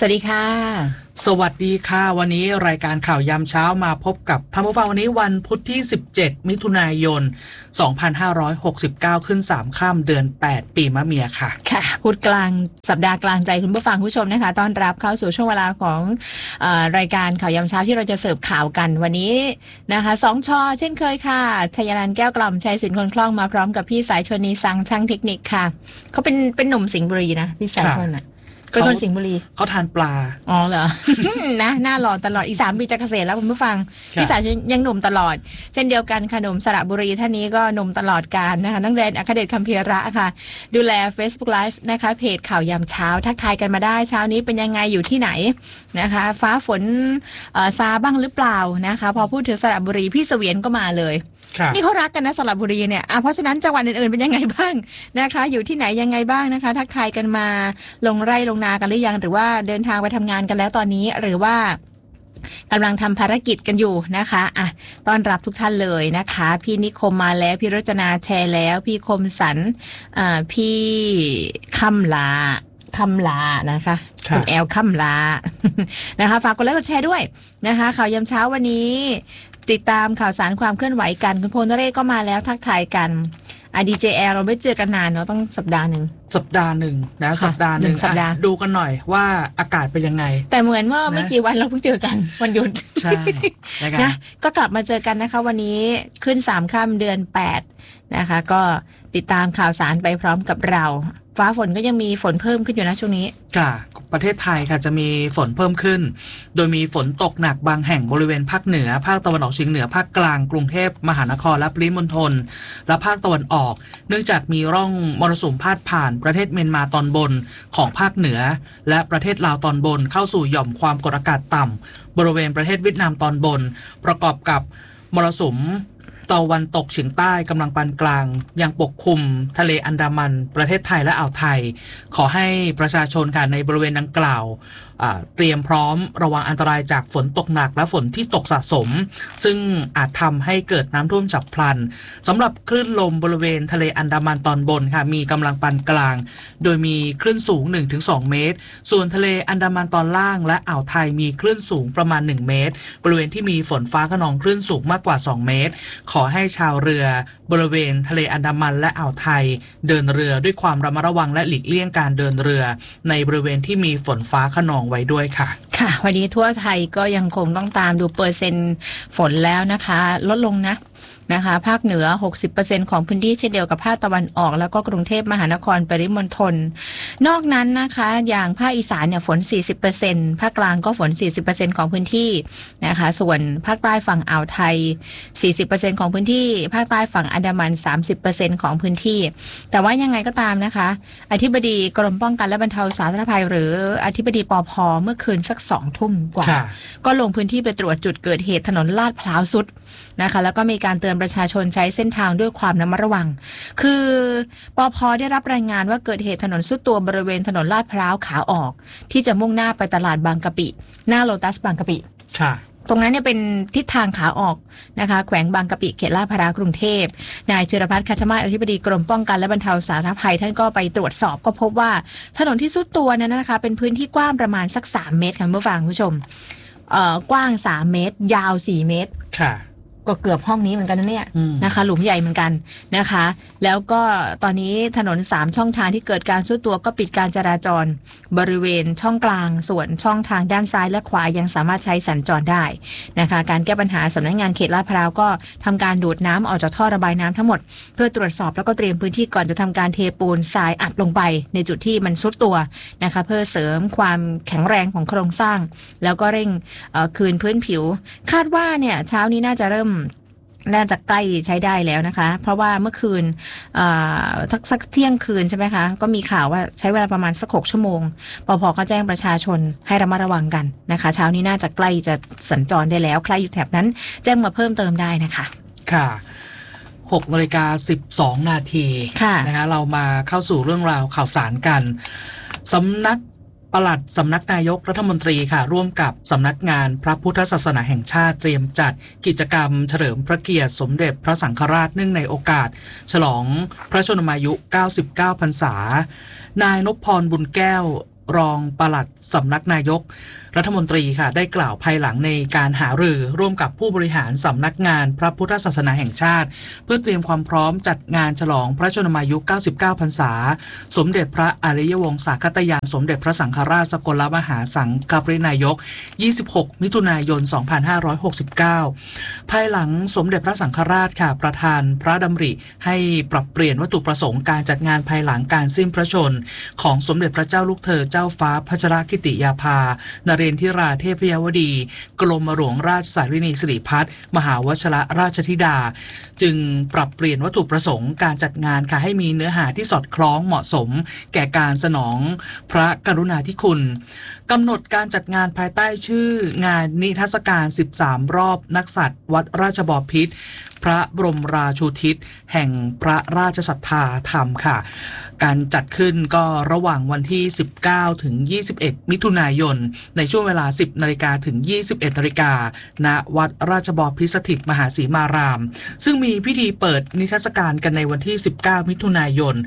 สวัสดีค่ะสวัสดีค่ะวันนี้รายการข่าวยามเช้ามาพบกับท่านผู้ฟังวันนี้วันพุธที่17มิถุนายน2569ขึ้น3ค่ำเดือน8ปีมะเมียค่ะค่ะพุธกลางสัปดาห์กลางใจคุณผู้ฟังผู้ชมนะคะต้อนรับเข้าสู่ช่วงเวลาของรายการข่าวยามเช้าที่เราจะเสิร์ฟข่าวกันวันนี้นะคะ2ชอเช่นเคยค่ะชัยนันท์แก้วกล่อมชัยศิลป์คนคล่องมาพร้อมกับพี่สายชนนีสังช่างเทคนิคค่ะเขาเป็นหนุ่มสิงห์บุรีนะพี่สายชนน่ะเป็นคนสิงห์บุรีเขาทานปลาอ๋อเหรอ นะหน้าหล่อตลอดอีก3 ปีจะเกษียณแล้วคุณผู้ฟังพี่สายยังหนุ่มตลอดเช่นเดียวกันค่ะหนุ่มสระบุรีท่านนี้ก็หนุ่มตลอดกาลนะคะน้องแดนอัครเดชคัมภีระค่ะดูแล Facebook Live นะคะเพจข่าวยามเช้าทักทายกันมาได้เช้านี้เป็นยังไงอยู่ที่ไหนนะคะฟ้าฝนซาบ้างหรือเปล่านะคะพอพูดถึงสระบุรีพี่เสวียนก็มาเลยนี่เขารักกันนะสระบุรีเนี่ยเพราะฉะนั้นจังหวัดอื่นๆเป็นยังไงบ้างนะคะอยู่ที่ไหนยังไงบ้างนะคะทักทายกันมาลงไร่ลงนากันหรือยังหรือว่าเดินทางไปทำงานกันแล้วตอนนี้หรือว่ากำลังทำภารกิจกันอยู่นะคะต้อนรับทุกท่านเลยนะคะพี่นิคมมาแล้วพี่รจนาแชร์แล้วพี่คมสันพี่คำลานะคะคุณแอลคำลานะคะฝากกดไลค์กดแชร์ด้วยนะคะข่าวยามเช้าวันนี้ติดตามข่าวสารความเคลื่อนไหวกันคุณพลนเรศก็มาแล้วทักทายกันDJL เราไม่เจอกันนานเนาะต้องสัปดาห์หนึ่งนะสัปดาห์หนึ่งดูกันหน่อยว่าอากาศเป็นยังไงแต่เหมือนเมื่อไม่กี่วันเราเพิ่งเจอกันวันหยุดใช่นะก็กลับมาเจอกันนะคะวันนี้ขึ้น3ค่ำเดือน8นะคะก็ติดตามข่าวสารไปพร้อมกับเราฟ้าฝนก็ยังมีฝนเพิ่มขึ้นอยู่นะช่วงนี้ค่ะประเทศไทยค่ะจะมีฝนเพิ่มขึ้นโดยมีฝนตกหนักบางแห่งบริเวณภาคเหนือภาคตะวันออกเฉียงเหนือภาคกลางกรุงเทพมหานครและปริมณฑลและภาคตะวันออกเนื่องจากมีร่องมรสุมพาดผ่านประเทศเมียนมาตอนบนของภาคเหนือและประเทศลาวตอนบนเข้าสู่หย่อมความกดอากาศต่ำบริเวณประเทศเวียดนามตอนบนประกอบกับมรสุมตะวันตกเฉียงใต้กำลังปานกลางยังปกคลุมทะเลอันดามันประเทศไทยและอ่าวไทยขอให้ประชาชนค่ะในบริเวณดังกล่าวเตรียมพร้อมระวังอันตรายจากฝนตกหนักและฝนที่ตกสะสมซึ่งอาจทำให้เกิดน้ำท่วมฉับพลันสำหรับคลื่นลมบริเวณทะเลอันดามันตอนบนค่ะมีกำลังปานกลางโดยมีคลื่นสูง 1-2 เมตรส่วนทะเลอันดามันตอนล่างและอ่าวไทยมีคลื่นสูงประมาณ1 เมตรบริเวณที่มีฝนฟ้าคะนองคลื่นสูงมากกว่า2 เมตรขอให้ชาวเรือบริเวณทะเลอันดามันและอ่าวไทยเดินเรือด้วยความระมัดระวังและหลีกเลี่ยงการเดินเรือในบริเวณที่มีฝนฟ้าคะนองไว้ด้วยค่ะค่ะวันนี้ทั่วไทยก็ยังคงต้องตามดูเปอร์เซ็นต์ฝนแล้วนะคะลดลงนะคะภาคเหนือ 60% ของพื้นที่เช่นเดียวกับภาคตะวันออกแล้วก็กรุงเทพมหานครปริมณฑลนอกนั้นนะคะอย่างภาคอีสานเนี่ยฝน 40% ภาคกลางก็ฝน 40% ของพื้นที่นะคะส่วนภาคใต้ฝั่งอ่าวไทย 40% ของพื้นที่ภาคใต้ฝั่งอันดามัน 30% ของพื้นที่แต่ว่ายังไงก็ตามนะคะอธิบดีกรมป้องกันและบรรเทาสาธารณภัยหรืออธิบดีปภ.เมื่อคืนสัก 20:00 น.กว่าก็ลงพื้นที่ไปตรวจจุดเกิดเหตุถนนลาดพร้าวสุดนะคะแล้วก็มีการเตือนประชาชนใช้เส้นทางด้วยความระมัดระวังคือปภ.ได้รับรายงานว่าเกิดเหตุถนนสุดตัวบริเวณถนนลาดพร้าวขาออกที่จะมุ่งหน้าไปตลาดบางกะปิหน้าโลตัสบางกะปิค่ะตรงนั้นเนี่ยเป็นทิศทางขาออกนะคะแขวงบางกะปิเขตลาดพร้าวกรุงเทพนายจิรพัฒน์คัชมาศอธิบดีกรมป้องกันและบรรเทาสาธารณภัยท่านก็ไปตรวจสอบก็พบว่าถนนที่สุดตัวนั้นนะคะเป็นพื้นที่กว้างประมาณสัก3 เมตรค่ะเมื่อฟังผู้ชมกว้าง3 เมตรยาว4 เมตรค่ะก็เกือบห้องนี้เหมือนกันนะเนี่ยนะคะหลุมใหญ่เหมือนกันนะคะแล้วก็ตอนนี้ถนน3 ช่องทางที่เกิดการทรุดตัวก็ปิดการจราจรบริเวณช่องกลางส่วนช่องทางด้านซ้ายและขวายังสามารถใช้สัญจรได้นะคะการแก้ปัญหาสำนักงานเขตลาดพร้าวก็ทำการดูดน้ำออกจากท่อระบายน้ำทั้งหมดเพื่อตรวจสอบแล้วก็เตรียมพื้นที่ก่อนจะทำการเทปูนทรายอัดลงไปในจุดที่มันทรุดตัวนะคะเพื่อเสริมความแข็งแรงของโครงสร้างแล้วก็เร่งคืนพื้นผิวคาดว่าเนี่ยเช้านี้น่าจะใกล้ใช้ได้แล้วนะคะเพราะว่าเมื่อคืนสักเที่ยงคืนใช่ไหมคะก็มีข่าวว่าใช้เวลาประมาณสัก6 ชั่วโมงปภ.ก็แจ้งประชาชนให้ระมัดระวังกันนะคะเช้านี้น่าจะใกล้จะสัญจรได้แล้วใครอยู่แถบนั้นแจ้งมาเพิ่มเติมได้นะคะค่ะ6:12 น.นะคะเรามาเข้าสู่เรื่องราวข่าวสารกันสำนักปลัดสำนักนายกรัฐมนตรีค่ะร่วมกับสำนักงานพระพุทธศาสนาแห่งชาติเตรียมจัดกิจกรรมเฉลิมพระเกียรติสมเด็จพระสังฆราชเนื่องในโอกาสฉลองพระชนมายุ99 พรรษานายนพพรบุญแก้วรองปลัดสำนักนายกรัฐมนตรีค่ะได้กล่าวภายหลังในการหารือร่วมกับผู้บริหารสำนักงานพระพุทธศาสนาแห่งชาติเพื่อเตรียมความพร้อมจัดงานฉลองพระชนมายุ99พรรษาสมเด็จพระอริยวงศาคตยานสมเด็จพระสังฆราชสกลมหาสังฆปรินายก26มิถุนายน2569ภายหลังสมเด็จพระสังฆราชค่ะประธานพระดำริให้ปรับเปลี่ยนวัตถุประสงค์การจัดงานภายหลังการสิ้นพระชนของสมเด็จพระเจ้าลูกเธอเจ้าฟ้าพัชรกิติยาภานเรนทิราเทพยวดีกรมหลวงราชสารินีสิริพัฒน์มหาวชิรราชธิดาจึงปรับเปลี่ยนวัตถุประสงค์การจัดงานค่ะให้มีเนื้อหาที่สอดคล้องเหมาะสมแก่การสนองพระกรุณาธิคุณกำหนดการจัดงานภายใต้ชื่องานนิทรรศการ13รอบนักษัตริย์วัดราชบพิตรพระบรมราชูทิศแห่งพระราชศรัทธาธรรมค่ะการจัดขึ้นก็ระหว่างวันที่19ถึง21มิถุนายนในช่วงเวลา 10 นาฬิกาถึง 21 นาฬิกาณวัดราชบพิตรสถิตมหาสีมารามซึ่งมีพิธีเปิดนิทรรศการกันในวันที่19มิถุนายน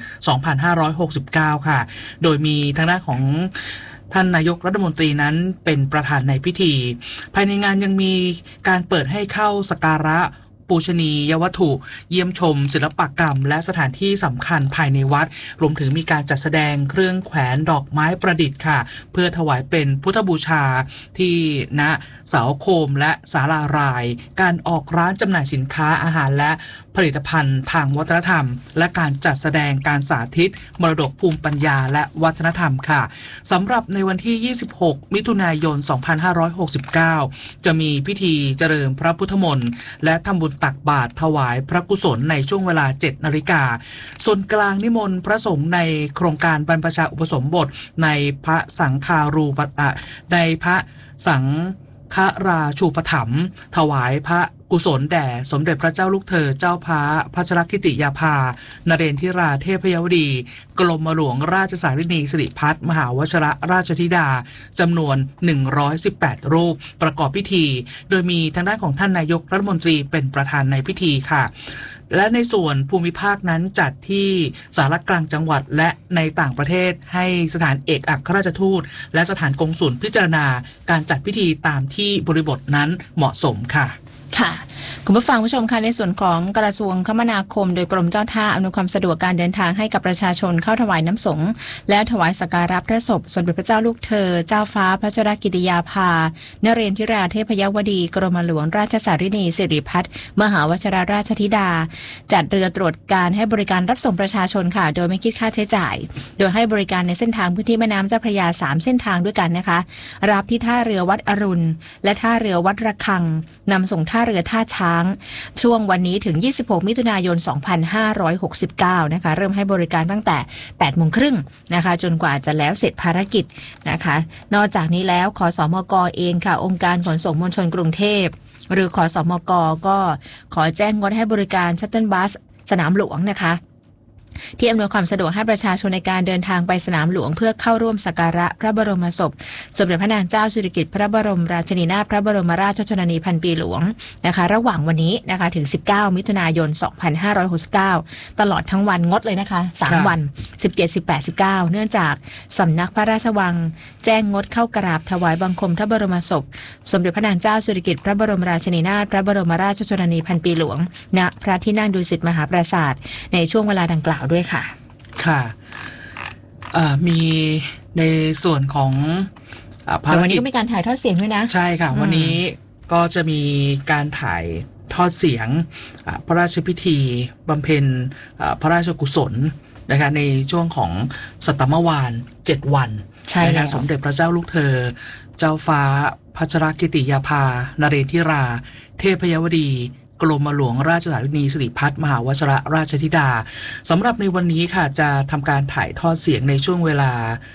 2569ค่ะโดยมีทางด้านของท่านนายกรัฐมนตรีนั้นเป็นประธานในพิธีภายในงานยังมีการเปิดให้เข้าสักการะปูชนียวัตถุเยี่ยมชมศิลปกรรมและสถานที่สำคัญภายในวัดรวมถึงมีการจัดแสดงเครื่องแขวนดอกไม้ประดิษฐ์ค่ะเพื่อถวายเป็นพุทธบูชาที่ณเสาโคมและศาลารายการออกร้านจำหน่ายสินค้าอาหารและผลิตภัณฑ์ทางวัฒนธรรมและการจัดแสดงการสาธิตมรดกภูมิปัญญาและวัฒนธรรมค่ะสำหรับในวันที่26มิถุนายน2569จะมีพิธีเจริญพระพุทธมนต์และทำบุญตักบาตรถวายพระกุศลในช่วงเวลา 7 นาฬิกาส่วนกลางนิมนต์พระสงฆ์ในโครงการบรรพชาอุปสมบทในพระสังฆารูปในพระสังฆราชูปถัมภ์ถวายพระกุศลแด่สมเด็จพระเจ้าลูกเธอเจ้าฟ้าพัชรกิติยาภานเรนทิราเทพยวดีกรมหลวงราชสารินีสิริพัฒน์มหาวชิรราชธิดาจำนวน118รูปประกอบพิธีโดยมีทางด้านของท่านนายกรัฐมนตรีเป็นประธานในพิธีค่ะและในส่วนภูมิภาคนั้นจัดที่สารกลางจังหวัดและในต่างประเทศให้สถานเอกอัครราชทูตและสถานกงสุลพิจารณาการจัดพิธีตามที่บริบทนั้นเหมาะสมค่ะค่ะคุณผู้ฟังผู้ชมค่ะในส่วนของกระทรวงคมนาคมโดยกรมเจ้าท่าอำนวยความสะดวกการเดินทางให้กับประชาชนเข้าถวายน้ำสงฆ์และถวายสักการะพระศพสมเด็จพระเจ้าลูกเธอเจ้าฟ้าพัชรกิติยาภานเรนทิราเทพยวดีกรมหลวงราชสารินีสิริพัฒน์มหาวชิรราชธิดาจัดเรือตรวจการให้บริการรับส่งประชาชนค่ะโดยไม่คิดค่าใช้จ่ายโดยให้บริการในเส้นทางพื้นที่แม่น้ำเจ้าพระยา3เส้นทางด้วยกันนะคะรับที่ท่าเรือวัดอรุณและท่าเรือวัดระฆังนำส่งท่าเรือท่าช้างช่วงวันนี้ถึง26มิถุนายน2569นะคะเริ่มให้บริการตั้งแต่ 8:30 น.นะคะจนกว่าจะแล้วเสร็จภารกิจนะคะนอกจากนี้แล้วขสมก.เองค่ะองค์การขนส่งมวลชนกรุงเทพหรือขสมก.ก็ขอแจ้งงดให้บริการชัตเทิลบัสสนามหลวงนะคะที่อำนวยความสะดวกให้ประชาชนในการเดินทางไปสนามหลวงเพื่อเข้าร่วมสักการะพระบรมศพสมเด็จพระนางเจ้าสิริกิติ์พระบรมราชินีนาถพระบรมราชชนนีพันปีหลวงนะคะระหว่างวันนี้นะคะถึง19มิถุนายน2569ตลอดทั้งวันงดเลยนะคะ3วัน17 18 19เนื่องจากสำนักพระราชวังแจ้งงดเข้ากราบถวายบังคมพระบรมศพสมเด็จพระนางเจ้าสิริกิติ์พระบรมราชินีนาถพระบรมราชชนนีพันปีหลวงณพระที่นั่งดุสิตมหาปราสาทในช่วงเวลาดังกล่าวด้วยค่ะค่ะมีในส่วนของวันนี้ก็มีการถ่ายทอดเสียงด้วยนะใช่ค่ะวันนี้ก็จะมีการถ่ายทอดเสียงพระราชพิธีบำเพ็ญพระราชกุศลนะคะในช่วงของสัตตมวาล7วันนะคะสมเด็จพระเจ้าลูกเธอเจ้าฟ้าพัชรกิติยาภานเรนทิราเทพยวดีกรมหลวงราชสารินีสิริพัฒน์มหาวชิรราชธิดาสำหรับในวันนี้ค่ะจะทำการถ่ายทอดเสียงในช่วงเวลา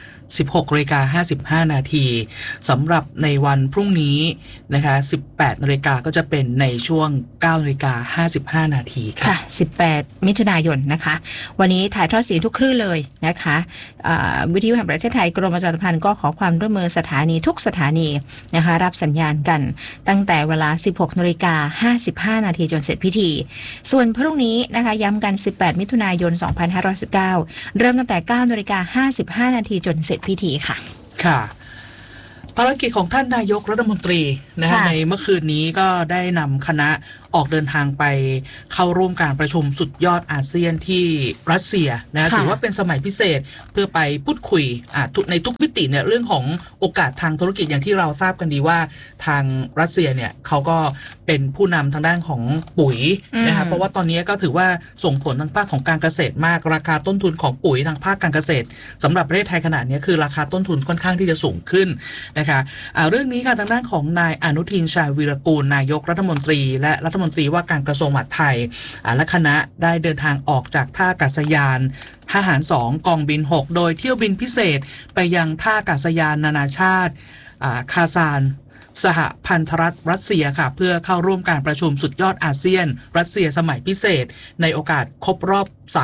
16:55 นาทีสำหรับในวันพรุ่งนี้นะคะ18 นาฬิกาก็จะเป็นในช่วง 9:55 นาทีค่ะ 18 มิถุนายนนะคะวันนี้ถ่ายทอดเสียงทุกคลื่นเลยนะคะวิทยุแห่งประเทศไทยกรมประชาสัมพันธ์ก็ขอความร่วมมือสถานีทุกสถานีนะคะรับสัญญาณกันตั้งแต่เวลา 16:55 นาทีจนเสร็จพิธีส่วนพรุ่งนี้นะคะย้ำกัน18 มิถุนายน2519เริ่มตั้งแต่ 9:55 นาทีจนเสร็จจพิธีค่ะค่ะภารกิจของท่านนายกรัฐมนตรีนะคะในเมื่อคืนนี้ก็ได้นำคณะออกเดินทางไปเข้าร่วมการประชุมสุดยอดอาเซียนที่รัสเซียนะถือว่าเป็นสมัยพิเศษเพื่อไปพูดคุยในทุกมิติเนี่ยเรื่องของโอกาสทางธุรกิจอย่างที่เราทราบกันดีว่าทางรัสเซียเนี่ยเขาก็เป็นผู้นำทางด้านของปุ๋ยนะคะเพราะว่าตอนนี้ก็ถือว่าส่งผลทางภาคของการเกษตรมากราคาต้นทุนของปุ๋ยทางภาคการเกษตรสำหรับประเทศไทยขนาดนี้คือราคาต้นทุนค่อนข้างที่จะสูงขึ้นนะคะเรื่องนี้ค่ะทางด้านของนายอนุทินชาญวีรกูลนายกรัฐมนตรีและรัฐมนตรีว่าการกระทรวงมหาดไทยและคณะได้เดินทางออกจากท่าอากาศยานทหาร2กองบิน6โดยเที่ยวบินพิเศษไปยังท่าอากาศยานนานาชาติคาซานสหพันธรัฐรัสเซียค่ะเพื่อเข้าร่วมการประชุมสุดยอดอาเซียนรัสเซียสมัยพิเศษในโอกาสครบรอบ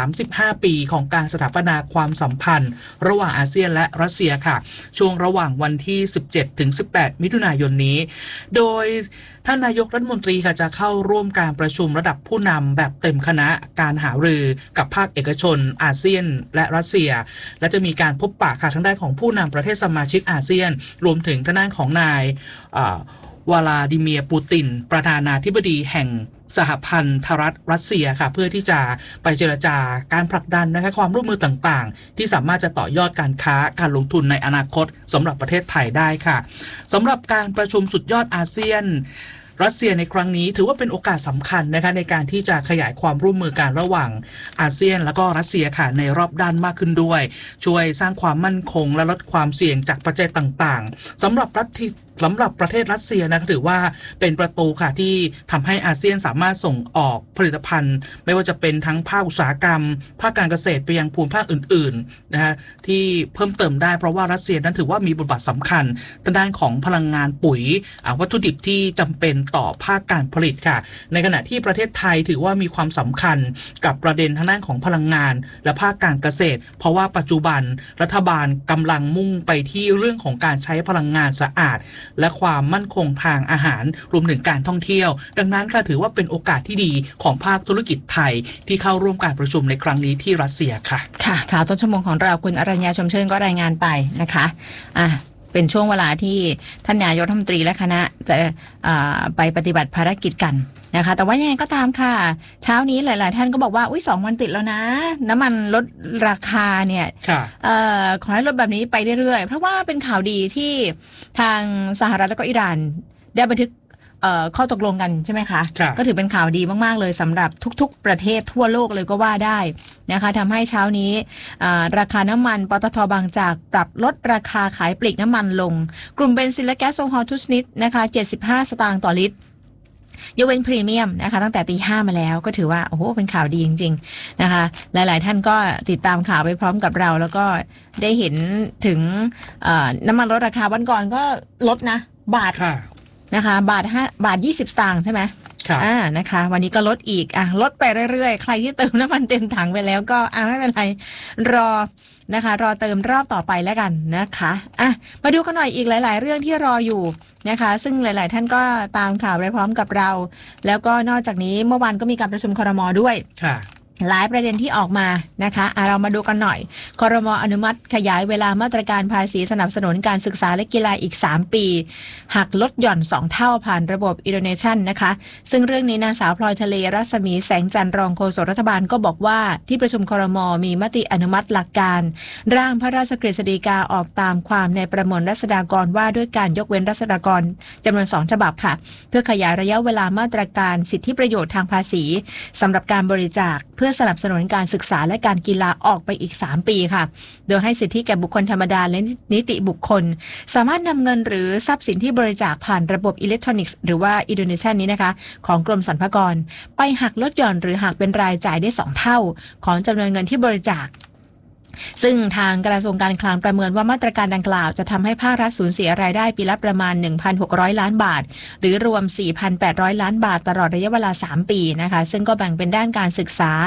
35ปีของการสถาปนาความสัมพันธ์ระหว่างอาเซียนและรัสเซียค่ะช่วงระหว่างวันที่17ถึง18มิถุนายนนี้โดยท่านนายกรัฐมนตรีค่ะจะเข้าร่วมการประชุมระดับผู้นำแบบเต็มคณะการหารือกับภาคเอกชนอาเซียนและรัสเซียและจะมีการพบปะค่ะทางด้านของผู้นำประเทศสมาชิกอาเซียนรวมถึงทางด้านของนายวลาดิเมียร์ปูตินประธานาธิบดีแห่งสหพันธรัฐรัสเซียค่ะเพื่อที่จะไปเจรจาการผลักดันนะคะความร่วมมือต่างๆที่สามารถจะต่อยอดการค้าการลงทุนในอนาคตสำหรับประเทศไทยได้ค่ะสำหรับการประชุมสุดยอดอาเซียนรัสเซียในครั้งนี้ถือว่าเป็นโอกาสสำคัญนะคะในการที่จะขยายความร่วมมือกันระหว่างอาเซียนและก็รัสเซียค่ะในรอบด้านมากขึ้นด้วยช่วยสร้างความมั่นคงและลดความเสี่ยงจากปัจจัยต่างๆสำหรับประเทศรัสเซียนะถือว่าเป็นประตูค่ะที่ทำให้อาเซียนสามารถส่งออกผลิตภัณฑ์ไม่ว่าจะเป็นทั้งภาคอุตสาหกรรมภาคการเกษตรไปยังภูมิภาคอื่นๆนะคะที่เพิ่มเติมได้เพราะว่ารัสเซียนั้นถือว่ามีบทบาทสำคัญทางด้านของพลังงานปุ๋ยวัตถุดิบที่จำเป็นต่อภาคการผลิตค่ะในขณะที่ประเทศไทยถือว่ามีความสำคัญกับประเด็นทางด้านของพลังงานและภาคการเกษตรเพราะว่าปัจจุบันรัฐบาลกำลังมุ่งไปที่เรื่องของการใช้พลังงานสะอาดและความมั่นคงทางอาหารรวมถึงการท่องเที่ยวดังนั้นค่ะถือว่าเป็นโอกาสที่ดีของภาคธุรกิจไทยที่เข้าร่วมการประชุมในครั้งนี้ที่รัสเซียค่ะค่ะข่าวต้นชั่วโมงของเราคุณอรัญญาชมเชิญก็รายงานไปนะคะเป็นช่วงเวลาที่ท่านนายกรัฐมนตรีและคณะจะไปปฏิบัติภารกิจกันนะคะแต่ว่ายังไงก็ตามค่ะเช้านี้หลายๆท่านก็บอกว่าอุ้ย2 วันติดแล้วนะน้ำมันลดราคาเนี่ยขอให้ลดแบบนี้ไปเรื่อยๆเพราะว่าเป็นข่าวดีที่ทางสหรัฐและก็อิหร่านได้บันทึกข้อตกลงกันใช่ไหมคะก็ถือเป็นข่าวดีมากๆเลยสำหรับทุกๆประเทศทั่วโลกเลยก็ว่าได้นะคะทำให้เช้านี้ราคาน้ำมันปตท.บางจากปรับลดราคาขายปลีกน้ำมันลงกลุ่มเบนซินและแก๊สโซฮอลทุกชนิดนะคะ75 สตางค์ต่อลิตรยกเว้นพรีเมียมนะคะตั้งแต่ตี 5มาแล้วก็ถือว่าโอ้โหเป็นข่าวดีจริงๆนะคะหลายๆท่านก็ติดตามข่าวไปพร้อมกับเราแล้วก็ได้เห็นถึงน้ำมันลดราคาวันก่อนก็ลดนะบาทนะคะบาท 20 สตางค์ใช่ไหมนะคะวันนี้ก็ลดอีกลดไปเรื่อยๆใครที่เติมน้ำมันเต็มถังไปแล้วก็ไม่เป็นไรรอนะคะรอเติมรอบต่อไปแล้วกันนะคะมาดูกันหน่อยอีกหลายๆเรื่องที่รออยู่นะคะซึ่งหลายๆท่านก็ตามข่าวไปพร้อมกับเราแล้วก็นอกจากนี้เมื่อวานก็มีการประชุมครม.ด้วยหลายประเด็นที่ออกมานะคะเรามาดูกันหน่อยครม.อนุมัติขยายเวลามาตรการภาษีสนับสนุนการศึกษาและกีฬาอีก3 ปีหักลดหย่อน2 เท่าผ่านระบบ e-donation นะคะซึ่งเรื่องนี้นางสาวพลอยทะเลรัศมีแสงจันทร์รองโฆษกรัฐบาลก็บอกว่าที่ประชุมครม.มีมติอนุมัติหลักการร่างพระราชกฤษฎีกาออกตามความในประมวลราษฎากรว่าด้วยการยกเว้นราษฎากรจำนวน2 ฉบับค่ะเพื่อขยายระยะเวลามาตรการสิทธิประโยชน์ทางภาษีสำหรับการบริจาคเพื่อสนับสนุนการศึกษาและการกีฬาออกไปอีก3 ปีค่ะโดยให้สิทธิแก่บุคคลธรรมดาและนิติบุคคลสามารถนำเงินหรือทรัพย์สินที่บริจาคผ่านระบบอิเล็กทรอนิกส์หรือว่า e-donation นี้นะคะของกรมสรรพากรไปหักลดหย่อนหรือหักเป็นรายจ่ายได้2 เท่าของจำนวนเงินที่บริจาคซึ่งทางกระทรวงการคลังประเมินว่ามาตรการดังกล่าวจะทำให้ภาครัฐสูญเสียรายได้ปีละประมาณ 1,600 ล้านบาทหรือรวม 4,800 ล้านบาทตลอดระยะเวลา3 ปีนะคะซึ่งก็แบ่งเป็นด้านการศึกษา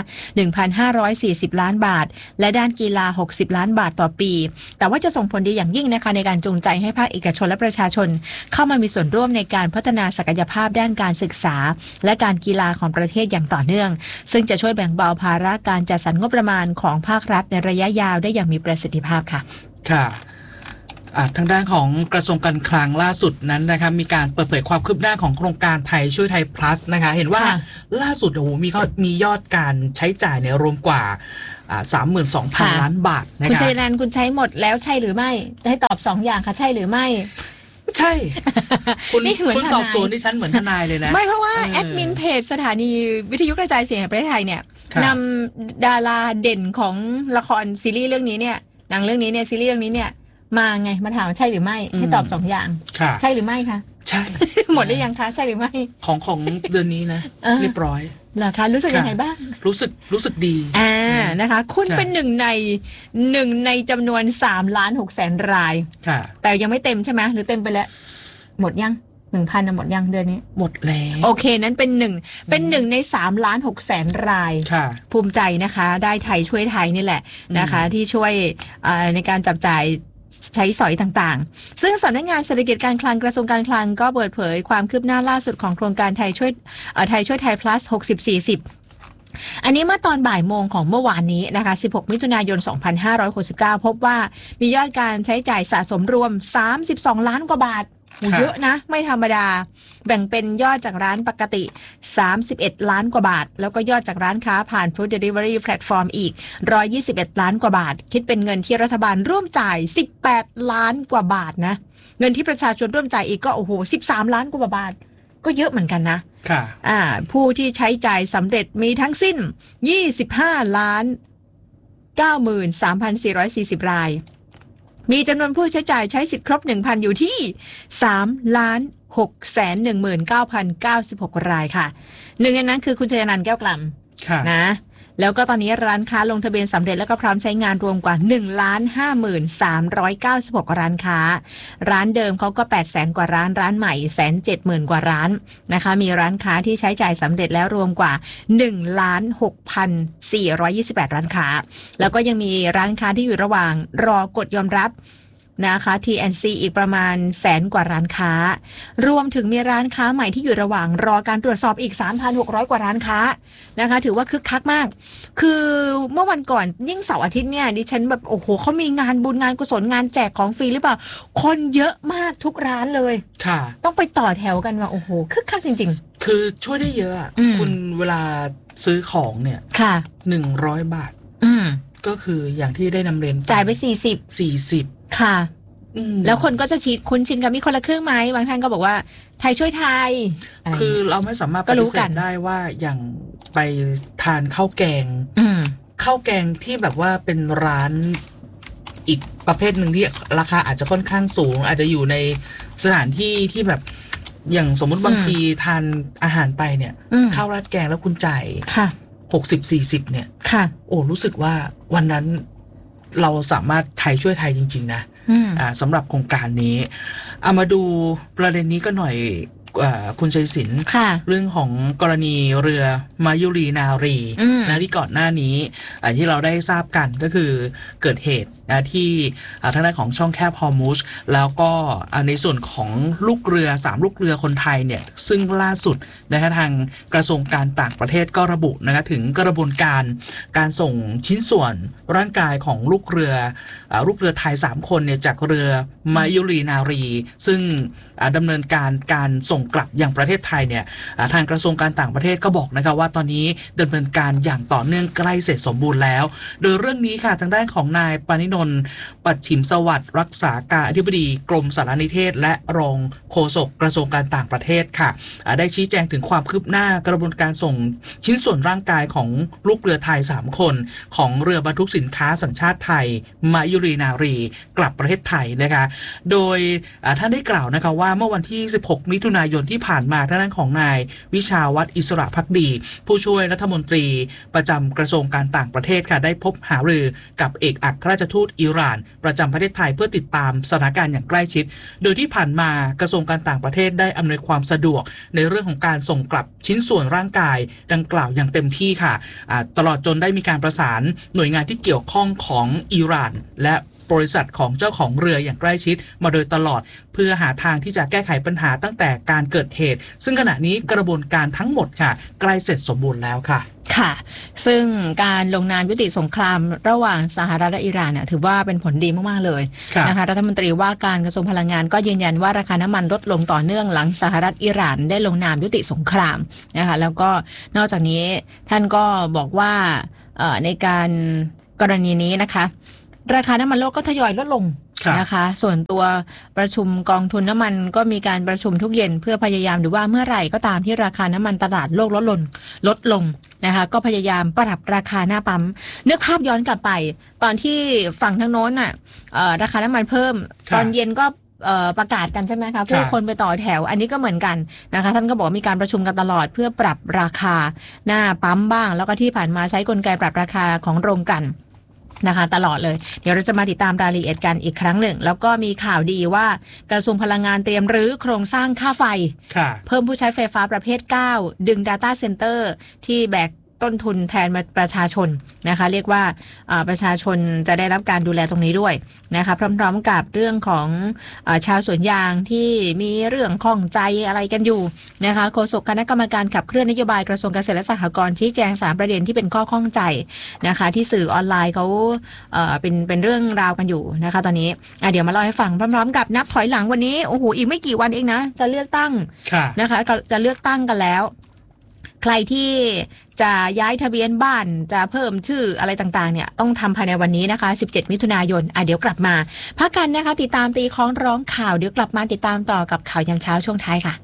1,540 ล้านบาทและด้านกีฬา60 ล้านบาทต่อปีแต่ว่าจะส่งผลดีอย่างยิ่งนะคะในการจูงใจให้ภาคเอกชนและประชาชนเข้ามามีส่วนร่วมในการพัฒนาศักยภาพด้านการศึกษาและการกีฬาของประเทศอย่างต่อเนื่องซึ่งจะช่วยแบ่งเบาภาระการจัดสรรงบประมาณของภาครัฐในระยะยาวได้อย่างมีประสิทธิภาพค่ะค่ะทางด้านของกระทรวงการคลังล่าสุดนั้นนะคะมีการเปิดเผยความคืบหน้าของโครงการไทยช่วยไทย plus นะคะเห็นว่าล่าสุดโอ้โหมียอดการใช้จ่ายเนี่ยรวมกว่า32,000 ล้านบาทนะคะคุณชัยนันท์คุณใช้หมดแล้วใช่หรือไม่ให้ตอบ2อย่างค่ะใช่หรือไม่ใช่คุณสอบสวนที่ฉันเหมือนทนายเลยนะไม่เพราะว่าแอดมินเพจสถานีวิทยุกระจายเสียงแห่งประเทศไทยเนี่ยนำดาราเด่นของละครซีรีส์เรื่องนี้เนี่ยหนังเรื่องนี้เนี่ยซีรีส์เรื่องนี้เนี่ยมาไงมาถามใช่หรือไม่ให้ตอบ2อย่างใช่หรือไม่คะใช่หมดหรือยังคะใช่หรือไม่ของเดือนนี้นะเรียบร้อยเหรอคะรู้สึกยังไงบ้างรู้สึกดีนะคะคุณเป็นหนึ่งในจำนวน3,600,000 รายแต่ยังไม่เต็มใช่ไหมหรือเต็มไปแล้วหมดยัง 1,000 หมดยังเดือนนี้หมดแล้วโอเคนั้นเป็นหนึ่งใน3,600,000 รายภูมิใจนะคะได้ไทยช่วยไทยนี่แหละนะคะที่ช่วยในการจับจ่ายใช้สอยต่างๆซึ่งสำนักงานเศรษฐกิจการคลังกระทรวงการคลังก็เปิดเผยความคืบหน้าล่าสุดของโครงการไทยช่วยไทย plus 60-40อันนี้เมื่อตอนบ่ายโมงของเมื่อวานนี้นะคะ16 มิถุนายน 2569พบว่ามียอดการใช้จ่ายสะสมรวม32 ล้านกว่าบาทเยอะนะไม่ธรรมดาแบ่งเป็นยอดจากร้านปกติ31 ล้านกว่าบาทแล้วก็ยอดจากร้านค้าผ่าน Food Delivery Platform อีก121 ล้านกว่าบาทคิดเป็นเงินที่รัฐบาลร่วมจ่าย18 ล้านกว่าบาทนะเงินที่ประชาชนร่วมจ่ายอีกก็โอ้โห13 ล้านกว่าบาทก็เยอะเหมือนกันนะผู้ที่ใช้จ่ายสำเร็จมีทั้งสิ้น25 ล้าน 93,440 รายมีจำนวนผู้ใช้จ่ายใช้สิทธิ์ครบ 1,000 อยู่ที่3,619,096 รายค่ะหนึ่งในนั้นคือคุณชัยนันท์แก้วกล่ำนะแล้วก็ตอนนี้ร้านค้าลงทะเบียนสำเร็จแล้วก็พร้อมใช้งานรวมกว่า 1,53,996 ร้านค้าร้านเดิมเขาก็ 800,000 กว่าร้านใหม่ 170,000 กว่าร้านนะคะมีร้านค้าที่ใช้จ่ายสำเร็จแล้วรวมกว่า 16,428 ร้านค้าแล้วก็ยังมีร้านค้าที่อยู่ระหว่างรอกดยอมรับนะคะ TNC อีกประมาณ100,000 กว่าร้านค้ารวมถึงมีร้านค้าใหม่ที่อยู่ระหว่างรอการตรวจสอบอีก 3,600 กว่าร้านค้านะคะถือว่าคึกคักมากคือเมื่อวันก่อนยิ่งเสาร์อาทิตย์เนี่ยดิฉันแบบโอ้โหเขามีงานบุญงานกุศลงานแจกของฟรีหรือเปล่าคนเยอะมากทุกร้านเลยค่ะต้องไปต่อแถวกันว่าโอ้โหคึกคักจริงๆคือช่วยได้เยอะคุณเวลาซื้อของเนี่ยค่ะ 100 บาทก็คืออย่างที่ได้นำเรียนจ่ายไป40ค่ะแล้วคนก็จะคุ้นชินกับมีคนละครึ่งไหมบางท่านก็บอกว่าไทยช่วยไทยคือเราไม่สามารถปฏิเสธได้ว่าอย่างไปทานข้าวแกงที่แบบว่าเป็นร้านอีกประเภทหนึ่งที่ราคาอาจจะค่อนข้างสูงอาจจะอยู่ในสถานที่ที่แบบอย่างสมมุติบางทีทานอาหารไปเนี่ยข้าวราดแกงแล้วคุณจ่าย60-40เนี่ยโอ้รู้สึกว่าวันนั้นเราสามารถไทยช่วยไทยจริงๆนะสำหรับโครงการนี้เอามาดูประเด็นนี้ก็หน่อยคุณชัยศิลป์เรื่องของกรณีเรือมายุรีนารีนะที่ก่อนหน้านี้ที่เราได้ทราบกันก็คือเกิดเหตุที่ทางด้านของช่องแคบฮอร์มุซแล้วก็ในส่วนของลูกเรือ3ลูกเรือคนไทยเนี่ยซึ่งล่าสุดนะคะทางกระทรวงการต่างประเทศก็ระบุนะคะถึงกระบวนการส่งชิ้นส่วนร่างกายของลูกเรือไทย3คนเนี่ยจากเรือมายุรีนารีซึ่งดำเนินการส่งกลับอย่างประเทศไทยเนี่ยทางกระทรวงการต่างประเทศก็บอกนะคะว่าตอนนี้ดำเนินการอย่างต่อเนื่องใกล้เสร็จสมบูรณ์แล้วโดยเรื่องนี้ค่ะทางด้านของนายปณินนท์ปัจฉิมสวัสดิ์รักษาการอธิบดีกรมสารนิเทศและรองโฆษกกระทรวงการต่างประเทศค่ะได้ชี้แจงถึงความคืบหน้ากระบวนการส่งชิ้นส่วนร่างกายของลูกเรือไทย3คนของเรือบรรทุกสินค้าสัญชาติไทยมายุรีนารีกลับประเทศไทยนะคะโดยท่านได้กล่าวนะคะว่าเมื่อวันที่16 มิถุนายนที่ผ่านมาทางด้านของนายวิชาวัฒน์อิสระภักดีผู้ช่วยรัฐมนตรีประจำกระทรวงการต่างประเทศค่ะได้พบหารือกับเอกอัครราชทูตอิหร่านประจำประเทศไทยเพื่อติดตามสถานการณ์อย่างใกล้ชิดโดยที่ผ่านมากระทรวงการต่างประเทศได้อำนวยความสะดวกในเรื่องของการส่งกลับชิ้นส่วนร่างกายดังกล่าวอย่างเต็มที่ค่ะตลอดจนได้มีการประสานหน่วยงานที่เกี่ยวข้องของอิหร่านและบริษัทของเจ้าของเรืออย่างใกล้ชิดมาโดยตลอดเพื่อหาทางที่จะแก้ไขปัญหาตั้งแต่การเกิดเหตุซึ่งขณะนี้กระบวนการทั้งหมดค่ะใกล้เสร็จสมบูรณ์แล้วค่ะค่ะซึ่งการลงนามยุติสงครามระหว่างสหรัฐและอิหร่านเนี่ยถือว่าเป็นผลดีมากๆเลยนะคะรัฐมนตรีว่าการกระทรวงพลังงานก็ยืนยันว่าราคาน้ำมันลดลงต่อเนื่องหลังสหรัฐอิหร่านได้ลงนามยุติสงครามนะคะแล้วก็นอกจากนี้ท่านก็บอกว่าในการกรณีนี้นะคะราคาน้ำมันโลกก็ทยอยลดลงนะคะส่วนตัวประชุมกองทุนน้ำมันก็มีการประชุมทุกเย็นเพื่อพยายามดูว่าเมื่อไหร่ก็ตามที่ราคาน้ำมันตลาดโลกลดลงนะคะก็พยายามปรับราคาหน้าปั๊มนึกภาพย้อนกลับไปตอนที่ฝั่งทางโน้นน่ะราคาน้ำมันเพิ่มตอนเย็นก็ประกาศกันใช่ไหมคะผู้คนไปต่อแถวอันนี้ก็เหมือนกันนะคะท่านก็บอกมีการประชุมกันตลอดเพื่อปรับราคาหน้าปั๊มบ้างแล้วก็ที่ผ่านมาใช้กลไกปรับราคาของโรงกลั่นนะคะตลอดเลยเดี๋ยวเราจะมาติดตามรายละเอียดกันอีกครั้งหนึ่งแล้วก็มีข่าวดีว่ากระทรวงพลังงานเตรียมรื้อโครงสร้างค่าไฟเพิ่มผู้ใช้ไฟฟ้าประเภท9ดึง Data Center ที่แบกต้นทุนแทนประชาชนนะคะเรียกว่าประชาชนจะได้รับการดูแลตรงนี้ด้วยนะคะพร้อมๆกับเรื่องของชาวสวนยางที่มีเรื่องข้องใจอะไรกันอยู่นะคะโฆษกคณะกรรมการขับเคลื่อนนโยบายกระทรวงเกษตรและสหกรณ์ชี้แจง3ประเด็นที่เป็นข้อข้องใจนะคะที่สื่อออนไลน์เขาเป็นเรื่องราวกันอยู่นะคะตอนนี้เดี๋ยวมาเล่าให้ฟังพร้อมๆกับนับถอยหลังวันนี้โอ้โหอีกไม่กี่วันเองนะจะเลือกตั้งนะคะจะเลือกตั้งกันแล้วใครที่จะย้ายทะเบียนบ้านจะเพิ่มชื่ออะไรต่างๆเนี่ยต้องทำภายในวันนี้นะคะ17มิถุนายนเดี๋ยวกลับมาพักกันนะคะติดตามตีคล้องร้องข่าวเดี๋ยวกลับมาติดตามต่อกับข่าวยามเช้าช่วงท้ายค่ะ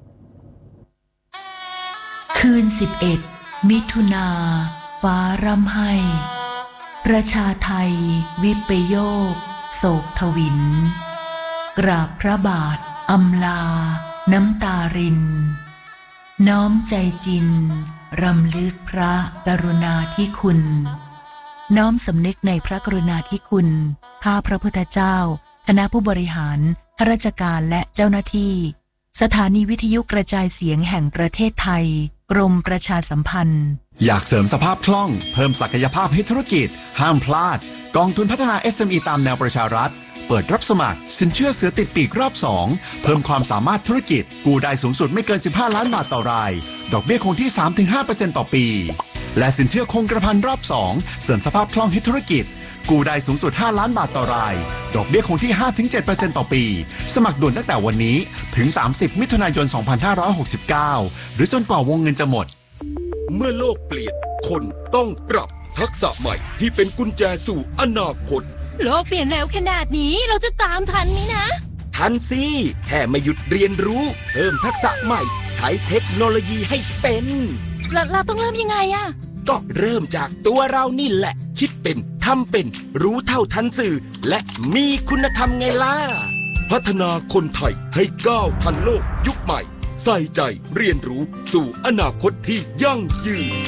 คืน11มิถุนาฟ้าร่ำไห้ประชาไทยวิปโยคโศกทวินกราบพระบาทอำลาน้ำตารินน้อมใจจินรำลึกพระกรุณาธิคุณน้อมสำนึกในพระกรุณาธิคุณข้าพระพุทธเจ้าคณะผู้บริหารข้าราชการและเจ้าหน้าที่สถานีวิทยุกระจายเสียงแห่งประเทศไทยกรมประชาสัมพันธ์อยากเสริมสภาพคล่องเพิ่มศักยภาพให้ธุรกิจห้ามพลาดกองทุนพัฒนา SME ตามแนวประชารัฐเปิดรับสมัครสินเชื่อเสือติดปีกรอบ2เพิ่มความสามารถธุรกิจกู้ได้สูงสุดไม่เกิน15ล้านบาทต่อรายดอกเบี้ยคงที่ 3-5% ต่อปีและสินเชื่อคงกระพันรอบ2เสริมสภาพคล่องให้ธุรกิจกู้ได้สูงสุด5ล้านบาทต่อรายดอกเบี้ยคงที่ 5-7% ต่อปีสมัครด่วนตั้งแต่วันนี้ถึง30มิถุนายน2569หรือจนกว่าวงเงินจะหมดเมื่อโลกเปลี่ยนคนต้องปรับทักษะใหม่ที่เป็นกุญแจสู่อนาคตโลกเปลี่ยนเร็วขนาดนี้เราจะตามทันไหมนะทันสิแค่ไม่หยุดเรียนรู้เพิ่มทักษะใหม่ใช้เทคโนโลยีให้เป็นเราต้องเริ่มยังไงอะก็เริ่มจากตัวเรานี่แหละคิดเป็นทำเป็นรู้เท่าทันสื่อและมีคุณธรรมไงล่ะพัฒนาคนไทยให้ก้าวทันโลกยุคใหม่ใส่ใจเรียนรู้สู่อนาคตที่ยั่งยืน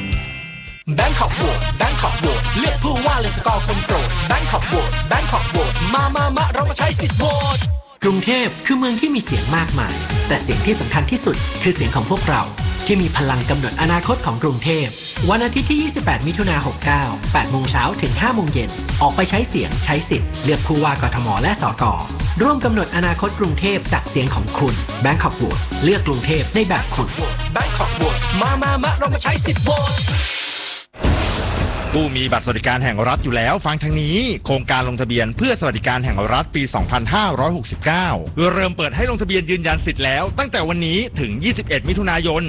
Bangkok โหวต Bangkok โหวตเลือกผู้ว่าและสกอร์คนโปรด Bangkok โหวต Bangkok โหวตมาเรามาใช้สิทธิ์โหวตกรุงเทพคือเมืองที่มีเสียงมากมายแต่เสียงที่สำคัญที่สุดคือเสียงของพวกเราที่มีพลังกำหนดอนาคตของกรุงเทพวันอาทิตย์ที่28มิถุนายน69 8 โมงเช้าถึง 5 โมงเย็นออกไปใช้เสียงใช้สิทธิ์เลือกผู้ว่ากทมและสกร่วมกำหนดอนาคตกรุงเทพจากเสียงของคุณ Bangkok โหวตเลือกกรุงเทพในแบบคุณ Bangkok โหวตมาเรามาใช้สิทธิ์โหวตผู้มีบัตรสวัสดิการแห่งรัฐอยู่แล้วฟังทางนี้โครงการลงทะเบียนเพื่อสวัสดิการแห่งรัฐปี 2569 เริ่มเปิดให้ลงทะเบียนยืนยันสิทธิ์แล้วตั้งแต่วันนี้ถึง 21 มิถุนายน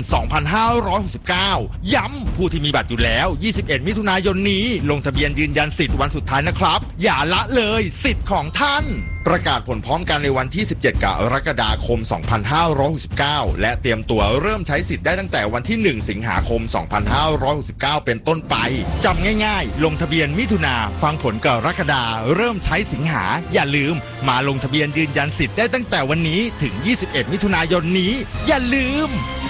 2569 ย้ำผู้ที่มีบัตรอยู่แล้ว 21 มิถุนายนนี้ลงทะเบียนยืนยันสิทธิ์วันสุดท้ายนะครับอย่าละเลยสิทธิ์ของท่านประกาศผลพร้อมกันในวันที่ 17 กรกฎาคม 2569 และเตรียมตัวเริ่มใช้สิทธิ์ได้ตั้งแต่วันที่ 1 สิงหาคม 2569 เป็นต้นไปจำง่ายๆลงทะเบียนมิถุนาฟังผลกรกฎาเริ่มใช้สิงหาอย่าลืมมาลงทะเบียนยืนยันสิทธิ์ได้ตั้งแต่วันนี้ถึง 21 มิถุนายนนี้อย่าลืม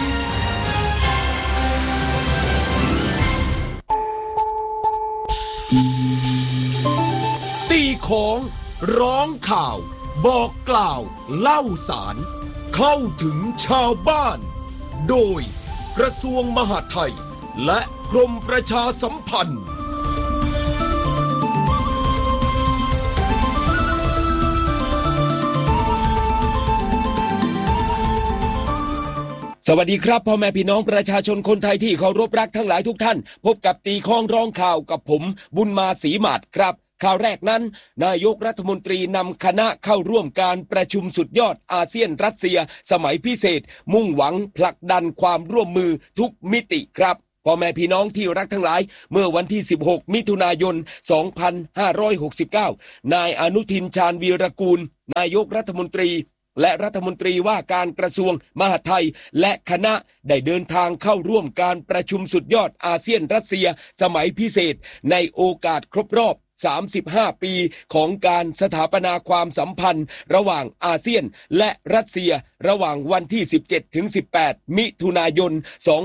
ตีของร้องข่าวบอกกล่าวเล่าสารเข้าถึงชาวบ้านโดยกระทรวงมหาดไทยและกรมประชาสัมพันธ์สวัสดีครับพ่อแม่พี่น้องประชาชนคนไทยที่เคารพรักทั้งหลายทุกท่านพบกับตีข้องร้องข่าวกับผมบุญมาศรีหมาดครับข่าวแรกนั้นนายกรัฐมนตรีนำคณะเข้าร่วมการประชุมสุดยอดอาเซียนรัสเซียสมัยพิเศษมุ่งหวังผลักดันความร่วมมือทุกมิติครับพ่อแม่พี่น้องที่รักทั้งหลายเมื่อวันที่16มิถุนายน2569นายอนุทินชาญวีรกูลนายกรัฐมนตรีและรัฐมนตรีว่าการกระทรวงมหาดไทยและคณะได้เดินทางเข้าร่วมการประชุมสุดยอดอาเซียนรัสเซียสมัยพิเศษในโอกาสครบรอบ35 ปีของการสถาปนาความสัมพันธ์ระหว่างอาเซียนและรัสเซียระหว่างวันที่17ถึง18มิถุนายน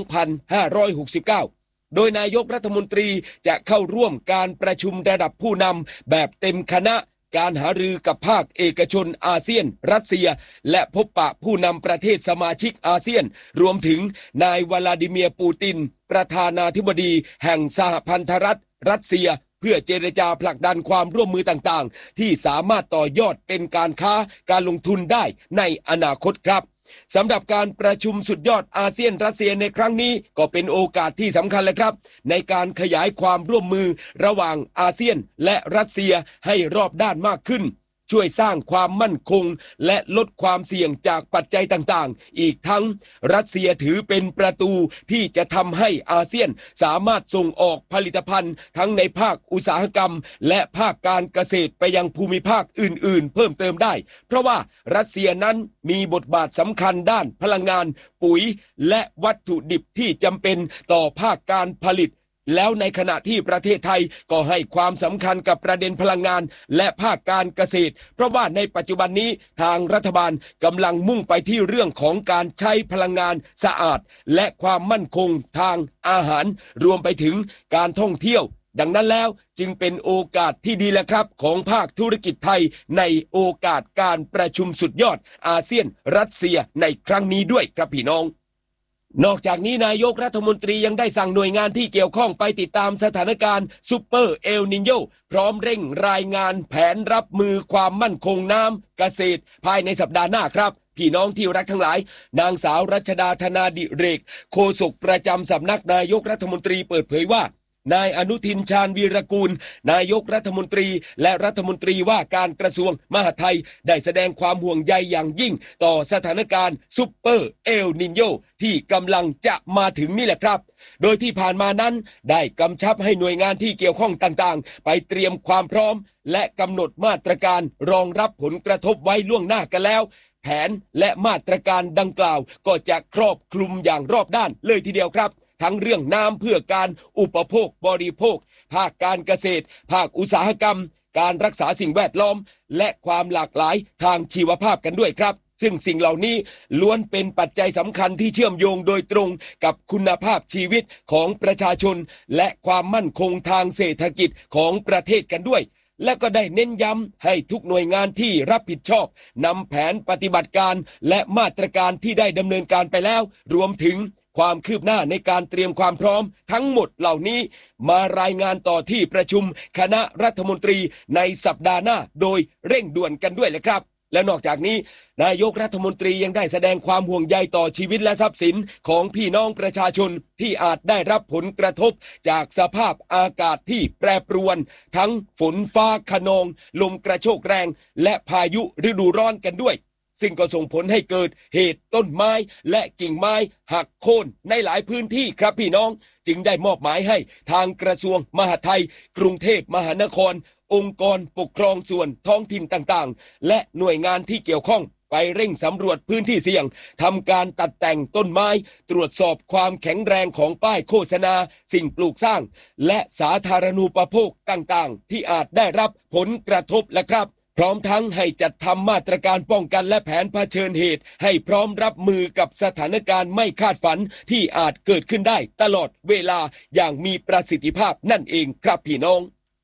2569โดยนายกรัฐมนตรีจะเข้าร่วมการประชุมระดับผู้นำแบบเต็มคณะการหารือกับภาคเอกชนอาเซียนรัสเซียและพบปะผู้นำประเทศสมาชิกอาเซียนรวมถึงนายวลาดิเมียร์ปูตินประธานาธิบดีแห่งสหพันธรัฐรัสเซียเพื่อเจรจาผลักดันความร่วมมือต่างๆที่สามารถต่อยอดเป็นการค้าการลงทุนได้ในอนาคตครับสำหรับการประชุมสุดยอดอาเซียนรัสเซียในครั้งนี้ก็เป็นโอกาสที่สำคัญเลยครับในการขยายความร่วมมือระหว่างอาเซียนและรัสเซียให้รอบด้านมากขึ้นช่วยสร้างความมั่นคงและลดความเสี่ยงจากปัจจัยต่างๆอีกทั้งรัสเซียถือเป็นประตูที่จะทำให้อาเซียนสามารถส่งออกผลิตภัณฑ์ทั้งในภาคอุตสาหกรรมและภาคการเกษตรไปยังภูมิภาคอื่นๆเพิ่มเติมได้เพราะว่ารัสเซียนั้นมีบทบาทสำคัญด้านพลังงานปุ๋ยและวัตถุดิบที่จำเป็นต่อภาคการผลิตแล้วในขณะที่ประเทศไทยก็ให้ความสำคัญกับประเด็นพลังงานและภาคการเกษตรเพราะว่าในปัจจุบันนี้ทางรัฐบาลกำลังมุ่งไปที่เรื่องของการใช้พลังงานสะอาดและความมั่นคงทางอาหารรวมไปถึงการท่องเที่ยวดังนั้นแล้วจึงเป็นโอกาสที่ดีแหละครับของภาคธุรกิจไทยในโอกาสการประชุมสุดยอดอาเซียนรัสเซียในครั้งนี้ด้วยครับพี่น้องนอกจากนี้นายกรัฐมนตรียังได้สั่งหน่วยงานที่เกี่ยวข้องไปติดตามสถานการณ์ซุปเปอร์เอลนิโญพร้อมเร่งรายงานแผนรับมือความมั่นคงน้ำเกษตรภายในสัปดาห์หน้าครับพี่น้องที่รักทั้งหลายนางสาวรัชดาธนาดิเรกโฆษกประจำสำนักนายกรัฐมนตรีเปิดเผยว่านายอนุทินชาญวีรกูลนายกรัฐมนตรีและรัฐมนตรีว่าการกระทรวงมหาดไทยได้แสดงความห่วงใยอย่างยิ่งต่อสถานการณ์ซุปเปอร์เอลนิโญที่กำลังจะมาถึงนี่แหละครับโดยที่ผ่านมานั้นได้กำชับให้หน่วยงานที่เกี่ยวข้องต่างๆไปเตรียมความพร้อมและกำหนดมาตรการรองรับผลกระทบไว้ล่วงหน้ากันแล้วแผนและมาตรการดังกล่าวก็จะครอบคลุมอย่างรอบด้านเลยทีเดียวครับทั้งเรื่องน้ำเพื่อการอุปโภคบริโภคภาคการเกษตรภาคอุตสาหกรรมการรักษาสิ่งแวดล้อมและความหลากหลายทางชีวภาพกันด้วยครับซึ่งสิ่งเหล่านี้ล้วนเป็นปัจจัยสำคัญที่เชื่อมโยงโดยตรงกับคุณภาพชีวิตของประชาชนและความมั่นคงทางเศรษฐกิจของประเทศกันด้วยและก็ได้เน้นย้ำให้ทุกหน่วยงานที่รับผิดชอบนำแผนปฏิบัติการและมาตรการที่ได้ดำเนินการไปแล้วรวมถึงความคืบหน้าในการเตรียมความพร้อมทั้งหมดเหล่านี้มารายงานต่อที่ประชุมคณะรัฐมนตรีในสัปดาห์หน้าโดยเร่งด่วนกันด้วยเลยครับและนอกจากนี้นายกรัฐมนตรียังได้แสดงความห่วงใยต่อชีวิตและทรัพย์สินของพี่น้องประชาชนที่อาจได้รับผลกระทบจากสภาพอากาศที่แปรปรวนทั้งฝนฟ้าคะนองลมกระโชกแรงและพายุฤดูร้อนกันด้วยซึ่งก็ส่งผลให้เกิดเหตุต้นไม้และกิ่งไม้หักโค่นในหลายพื้นที่ครับพี่น้องจึงได้มอบหมายให้ทางกระทรวงมหาดไทยกรุงเทพมหานครองค์กรปกครองส่วนท้องถิ่นต่างๆและหน่วยงานที่เกี่ยวข้องไปเร่งสำรวจพื้นที่เสี่ยงทำการตัดแต่งต้นไม้ตรวจสอบความแข็งแรงของป้ายโฆษณาสิ่งปลูกสร้างและสาธารณูปโภคต่างๆที่อาจได้รับผลกระทบและครับพร้อมทั้งให้จัดทำมาตรการป้องกันและแผนเผชิญเหตุให้พร้อมรับมือกับสถานการณ์ไม่คาดฝันที่อาจเกิดขึ้นได้ตลอดเวลาอย่างมีประสิทธิภาพนั่นเองครับพี่น้อง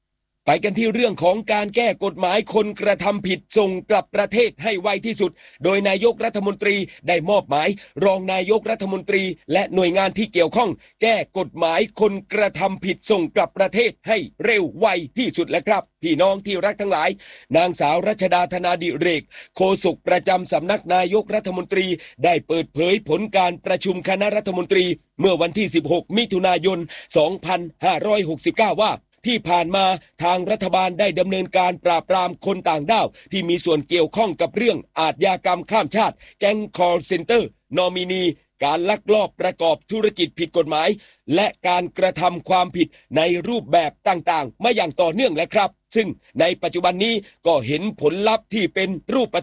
ไปกันที่เรื่องของการแก้กฎหมายคนกระทำผิดส่งกลับประเทศให้ไวที่สุดโดยนายกรัฐมนตรีได้มอบหมายรองนายกรัฐมนตรีและหน่วยงานที่เกี่ยวข้องแก้กฎหมายคนกระทำผิดส่งกลับประเทศให้เร็วไวที่สุดแล้วครับพี่น้องที่รักทั้งหลายนางสาวรัชดาธนาดิเรกโฆษกประจำสำนักนายกรัฐมนตรีได้เปิดเผยผลการประชุมคณะรัฐมนตรีเมื่อวันที่16มิถุนายน2569ว่าที่ผ่านมาทางรัฐบาลได้ดำเนินการปราบปรามคนต่างด้าวที่มีส่วนเกี่ยวข้องกับเรื่องอาชญากรรมข้ามชาติแก๊งคอลเซ็นเตอร์นอมินีการลักลอบประกอบธุรกิจผิดกฎหมายและการกระทำความผิดในรูปแบบต่างๆมาอย่างต่อเนื่องแล้วครับซึ่งในปัจจุบันนี้ก็เห็นผลลัพธ์ที่เป็นรูป